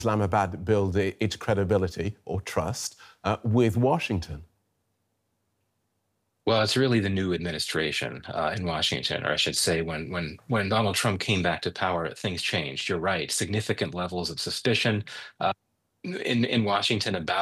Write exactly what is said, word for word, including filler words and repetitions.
Islamabad build i- its credibility or trust uh, with Washington? Well, it's really the new administration uh, in Washington, or I should say, when when when Donald Trump came back to power, things changed. You're right, significant levels of suspicion uh, in in Washington about